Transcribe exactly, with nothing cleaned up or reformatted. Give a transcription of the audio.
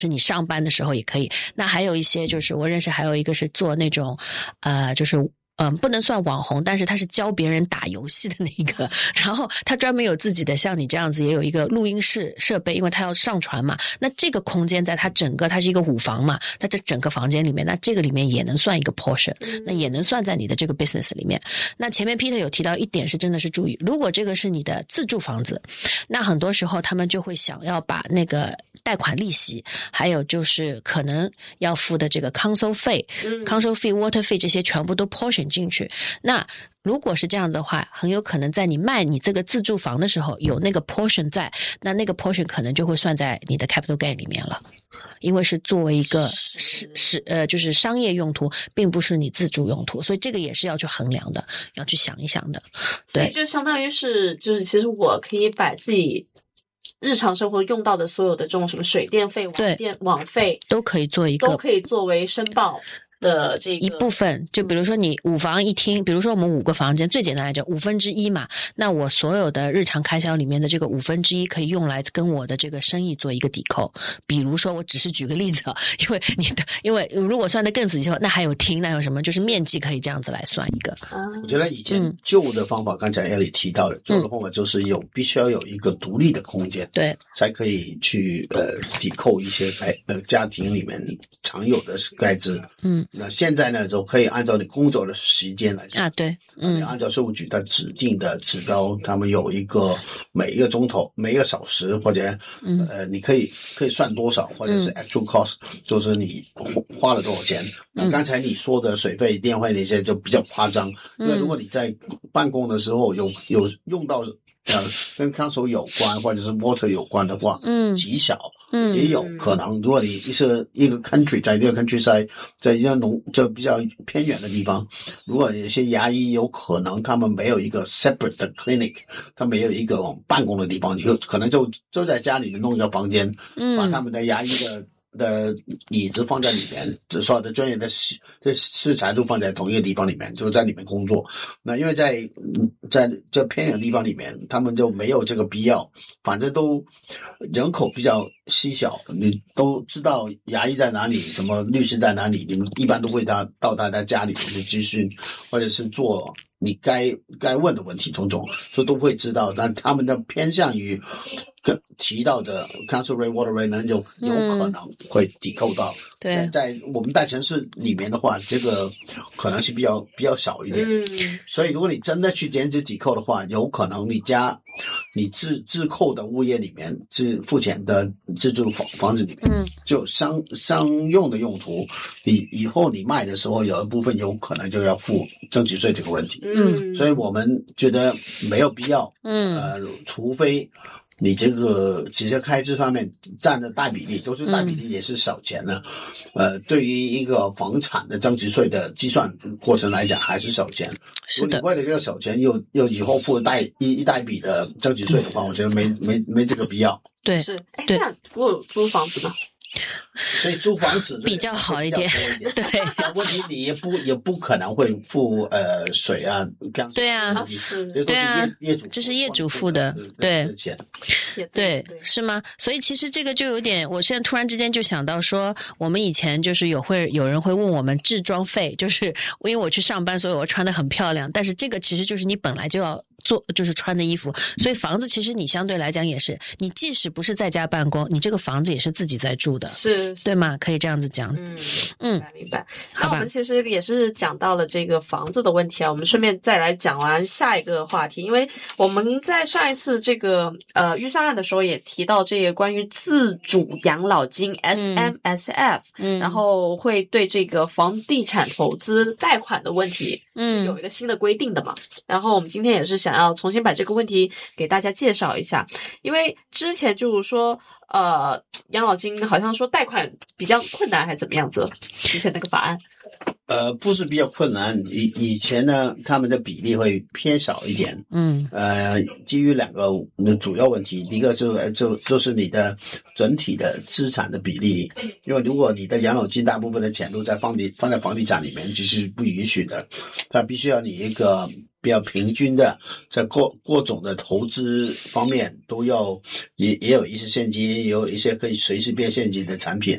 是你上班的时候也可以。那还有一些就是我认识还有一个是做那种呃就是嗯，不能算网红，但是他是教别人打游戏的那个，然后他专门有自己的像你这样子也有一个录音室设备，因为他要上传嘛。那这个空间在他整个它是一个舞房嘛，它这整个房间里面，那这个里面也能算一个 portion， 那也能算在你的这个 business 里面。那前面 Peter 有提到一点是真的是注意，如果这个是你的自住房子，那很多时候他们就会想要把那个贷款利息，还有就是可能要付的这个 council 费、嗯、council 费、water 费这些全部都 portion 进去。那如果是这样的话，很有可能在你卖你这个自住房的时候有那个 portion 在，那那个 portion 可能就会算在你的 capital gain 里面了，因为是作为一个是是呃就是商业用途，并不是你自住用途，所以这个也是要去衡量的，要去想一想的。对， 所以就相当于是就是其实我可以把自己日常生活用到的所有的这种什么水电费、网电网费都可以做一个， 都可以作为申报的这个一部分。就比如说你五房一厅，比如说我们五个房间，最简单来讲五分之一嘛，那我所有的日常开销里面的这个五分之一可以用来跟我的这个生意做一个抵扣。比如说我只是举个例子，因为你的因为如果算得更仔细，那还有厅，那有什么就是面积可以这样子来算一个。 我觉得以前旧的方法、嗯、刚才 Ellie 提到的旧的方法就是有、嗯、必须要有一个独立的空间， 对， 才可以去呃抵扣一些呃家庭里面常有的开支。嗯，那现在呢就可以按照你工作的时间来算啊，对，嗯， 按照税务局的指定的指标，他们有一个每一个钟头、每一个小时或者、嗯、呃，你可以可以算多少，或者是 actual cost，、嗯、就是你花了多少钱。那刚才你说的水费、电费那些就比较夸张，因为如果你在办公的时候有有用到。呃，跟 council 有关或者是 water 有关的话，嗯，极小，嗯，也有可能。如果你是一个 country 在一个 countryside， 在一个农就比较偏远的地方，如果有些牙医有可能他们没有一个 separate 的 clinic， 他没有一个办公的地方，就可能就就在家里面弄一个房间，嗯，把他们的牙医的。的椅子放在里面，所有的专业的这器材都放在同一个地方里面，就在里面工作。那因为在在这偏远的地方里面，他们就没有这个必要，反正都人口比较稀小，你都知道牙医在哪里，什么律师在哪里，你们一般都会他到他的家里去咨询，或者是做你该该问的问题种种，所以都会知道。但他们的偏向于提到的 council rate water rate 呢，有有可能会抵扣到。嗯、对，在我们大城市里面的话，这个可能是比较比较少一点。嗯，所以如果你真的去减止抵扣的话，有可能你家你自自扣的物业里面自付钱的自住房房子里面，嗯，就商商用的用途，你以后你卖的时候有一部分有可能就要付增值税这个问题。嗯，所以我们觉得没有必要。嗯，呃，除非。你这个直接开支方面占的大比例，就是大比例也是少钱呢、嗯。呃，对于一个房产的增值税的计算过程来讲，还是少钱。 是的。如果你为了这个少钱又又以后付大一一大笔的增值税的话，我觉得没没没这个必要。 对， 是。哎，那如果有租房子呢？ 所以租房子比较好一点，对。 问题你也不也不可能会付呃水啊， 对啊， 是， 对啊， 业主这是业主付的，对， 对， 对，是吗？所以其实这个就有点，我现在突然之间就想到说，我们以前就是有会有人会问我们置装费，就是因为我去上班，所以我穿得很漂亮，但是这个其实就是你本来就要做就是穿的衣服，所以房子其实你相对来讲也是，你即使不是在家办公，你这个房子也是自己在住的， 是， 对吗？可以这样子讲。 嗯嗯，明白明白。那我们其实也是讲到了这个房子的问题啊，我们顺便再来讲完下一个话题，因为我们在上一次这个呃预算案的时候也提到这个关于自主养老金 S M S F， 嗯，然后会对这个房地产投资贷款的问题是有一个新的规定的嘛，嗯，然后我们今天也是想要重新把这个问题给大家介绍一下，因为之前就是说呃养老金好像说贷款比较困难还是怎么样子，之前那个法案呃，不是比较困难，以以前呢，他们的比例会偏少一点。嗯，呃，基于两个主要问题，第一个就就就是你的整体的资产的比例，因为如果你的养老金大部分的钱都在放地放在房地产里面，其实不允许的，它必须要你一个比较平均的，在各各种的投资方面都要也也有一些现金，也有一些可以随时变现金的产品，